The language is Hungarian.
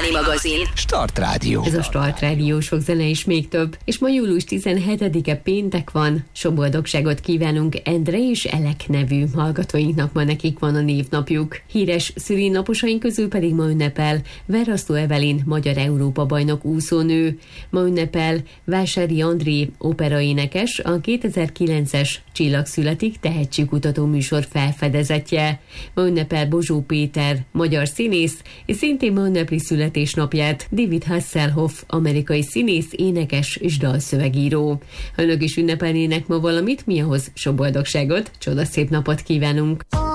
délutáni magazin. Start Rádió. Ez a Start Rádió, sok zene és még több. És ma július 17-e péntek van. Sok boldogságot kívánunk Endre és Elek nevű hallgatóinknak, ma nekik van a névnapjuk. Híres szülinaposaink közül pedig ma ünnepel Verasztó Evelin, magyar Európa-bajnok úszónő. Ma ünnepel Vásári André, operaénekes, a 2009-es Csillag születik tehetségkutató műsor felfedezetje. Ma ünnepel Bozsó Péter, magyar színész, és szintén ma ünnepli születésnapját David Hasselhoff, amerikai színész, énekes és dalszövegíró. Ha önök is ünnepelnének ma valamit, mi ahhoz sok boldogságot, csodaszép napot kívánunk!